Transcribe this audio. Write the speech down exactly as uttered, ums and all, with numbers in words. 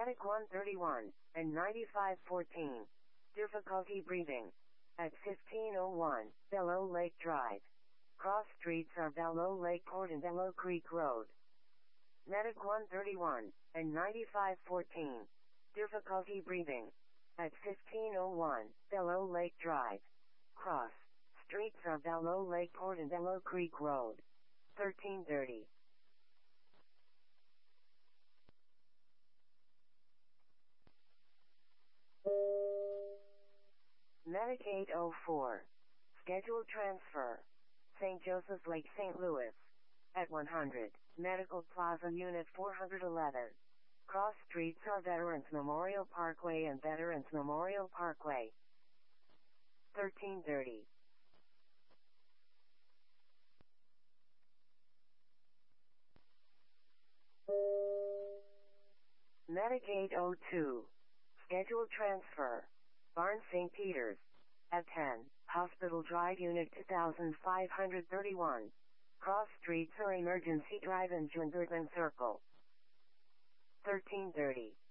Medic one thirty-one and ninety-five fourteen. Difficulty breathing. At fifteen oh one, Bellow Lake Drive. Cross streets are Bellow Lake Court and Bellow Creek Road. Medic one thirty-one and ninety-five fourteen. Difficulty breathing. At fifteen oh one, Bellow Lake Drive. Cross streets are Bellow Lake Court and Bellow Creek Road. thirteen thirty. Medic eight oh four. Scheduled transfer. Saint Joseph's Lake, Saint Louis. At one hundred, Medical Plaza Unit four eleven. Cross streets are Veterans Memorial Parkway and Veterans Memorial Parkway. thirteen thirty. Medic eight oh two. Scheduled transfer. Barnes Saint Peter's. At ten, Hospital Drive Unit two thousand five hundred thirty-one. Cross streets are Emergency Drive and Jungerton Circle. thirteen thirty.